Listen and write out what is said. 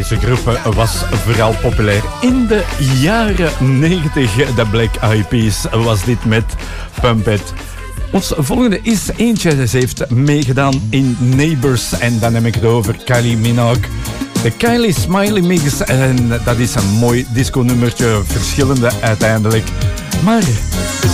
Deze groep was vooral populair in de jaren 90. De Black Eyed Peas was dit met Pump It. Ons volgende is eentje. Ze heeft meegedaan in Neighbours. En dan heb ik het over Kylie Minogue. De Kylie Smiley Mix. En dat is een mooi disco-nummertje. Verschillende uiteindelijk. Maar